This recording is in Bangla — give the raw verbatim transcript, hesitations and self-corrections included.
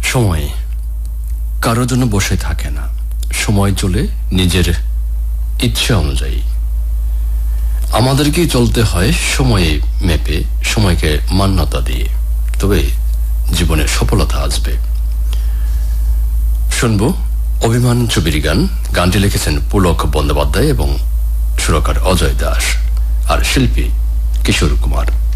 সময় কারোর জন্য বসে থাকে না, সময় চলে নিজের ইচ্ছা অনুযায়ী। আমাদেরকেই চলতে হয় সময়ে মেপে, সময়কে মান্যতা দিয়ে, তবে জীবনে সফলতা আসবে। শুনবো অভিমান ছবির গান। গানটি লিখেছেন পুলক বন্দ্যোপাধ্যায় এবং সুরকার অজয় দাস, আর শিল্পী কিশোর কুমার।